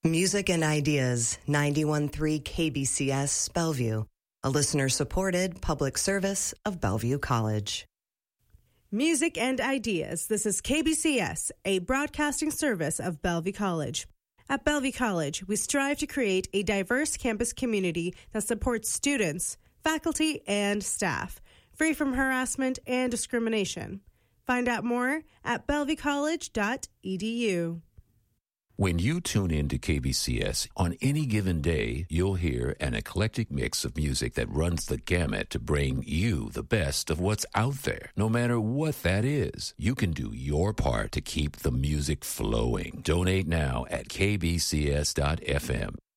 Music and Ideas, 91.3 KBCS, Bellevue, a listener-supported public service of Bellevue College. Music and Ideas. This is KBCS, a broadcasting service of Bellevue College. At Bellevue College, we strive to create a diverse campus community that supports students, faculty, and staff, free from harassment and discrimination. Find out more at bellevuecollege.edu. When you tune in to KBCS, on any given day, you'll hear an eclectic mix of music that runs the gamut to bring you the best of what's out there. No matter what that is, you can do your part to keep the music flowing. Donate now at kbcs.fm.